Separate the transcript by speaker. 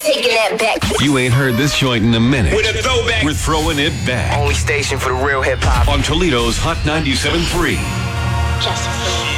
Speaker 1: taking that back.
Speaker 2: You ain't heard this joint in a minute.
Speaker 3: With a throwback.
Speaker 2: We're throwing it back.
Speaker 4: Only station for the real hip hop.
Speaker 2: On Toledo's Hot 97.3.
Speaker 1: Justice League.